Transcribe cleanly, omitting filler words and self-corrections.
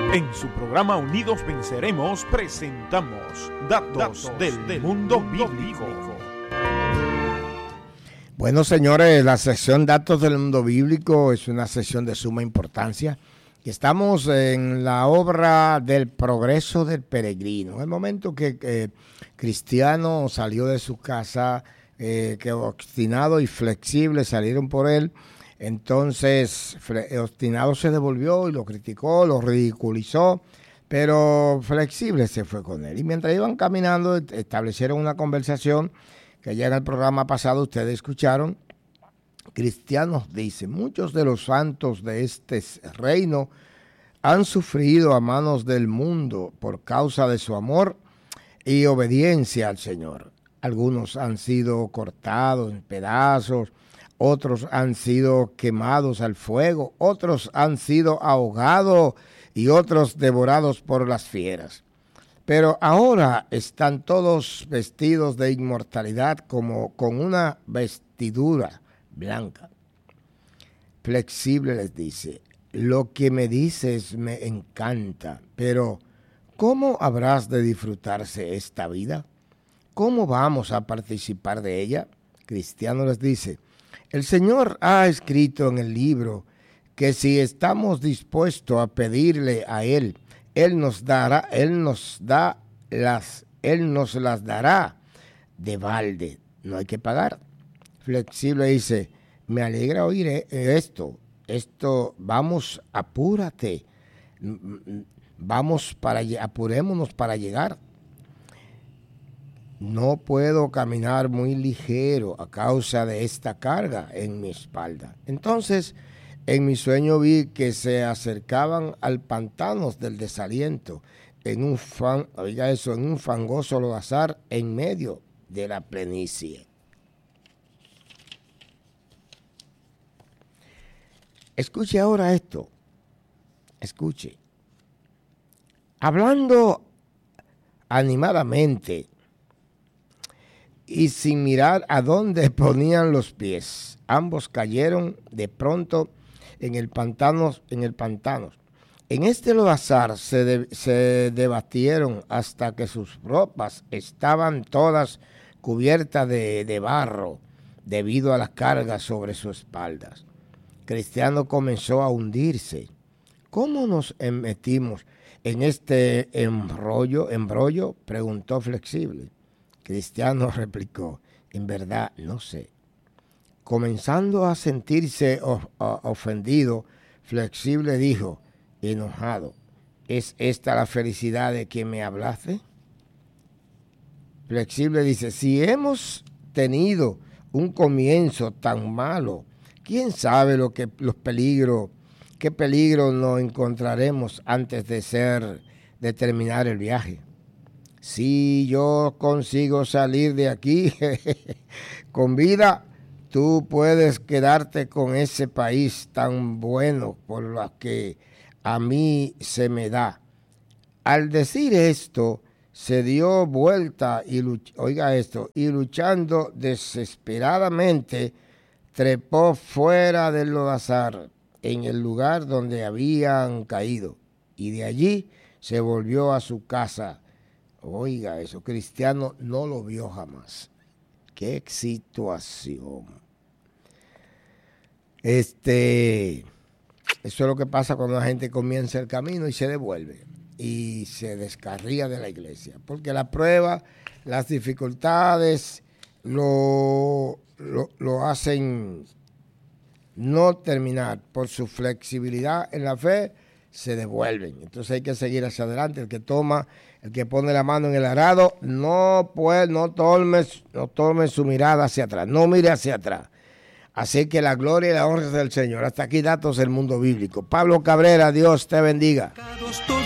En su programa Unidos Venceremos presentamos Datos del Mundo Bíblico. Bueno, señores, la sección Datos del Mundo Bíblico es una sección de suma importancia. Estamos en la obra del progreso del peregrino. El momento que Cristiano salió de su casa, que obstinado y flexible salieron por él. Entonces, obstinado se devolvió y lo criticó, lo ridiculizó, pero flexible se fue con él. Y mientras iban caminando, establecieron una conversación que ya en el programa pasado ustedes escucharon. Cristiano dice: muchos de los santos de este reino han sufrido a manos del mundo por causa de su amor y obediencia al Señor. Algunos han sido cortados en pedazos, otros han sido quemados al fuego, otros han sido ahogados y otros devorados por las fieras. Pero ahora están todos vestidos de inmortalidad como con una vestidura blanca. Flexible les dice: lo que me dices me encanta, pero ¿cómo habrás de disfrutarse esta vida? ¿Cómo vamos a participar de ella? Cristiano les dice: el Señor ha escrito en el libro que si estamos dispuestos a pedirle a Él, Él nos las dará de balde. No hay que pagar. Flexible dice: me alegra oír esto, vamos, apúrate, apurémonos para llegar. No puedo caminar muy ligero a causa de esta carga en mi espalda. Entonces, en mi sueño vi que se acercaban al pantano del desaliento, en un fangoso lodazar en medio de la planicie. Escuche ahora esto. Escuche. Hablando animadamente y sin mirar a dónde ponían los pies, ambos cayeron de pronto en el pantano. En este lodazar se debatieron hasta que sus ropas estaban todas cubiertas de barro debido a las cargas sobre sus espaldas. Cristiano comenzó a hundirse. ¿Cómo nos metimos en este embrollo? Preguntó Flexible. Cristiano replicó: en verdad no sé. Comenzando a sentirse ofendido, Flexible dijo, enojado: ¿es esta la felicidad de que me hablaste? Flexible dice: si hemos tenido un comienzo tan malo, ¿quién sabe qué peligro nos encontraremos antes de terminar el viaje? Si yo consigo salir de aquí con vida, tú puedes quedarte con ese país tan bueno por lo que a mí se me da. Al decir esto, se dio vuelta y luchando desesperadamente, trepó fuera del lodazar en el lugar donde habían caído y de allí se volvió a su casa. Oiga eso, Cristiano no lo vio jamás. ¡Qué situación! Eso es lo que pasa cuando la gente comienza el camino y se devuelve y se descarría de la iglesia, porque la prueba, las dificultades lo hacen no terminar. Por su flexibilidad en la fe se devuelven. Entonces hay que seguir hacia adelante. El que pone la mano en el arado no tome su mirada hacia atrás, no mire hacia atrás. Así que la gloria y la honra es del Señor. Hasta aquí Datos del Mundo Bíblico. Pablo Cabrera, Dios te bendiga.